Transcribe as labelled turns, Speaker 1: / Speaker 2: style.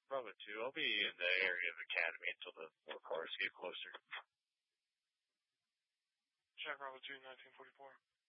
Speaker 1: Bravo 2. I'll be in the area of Academy until the more cars get closer.
Speaker 2: Jack Bravo 2, 1944.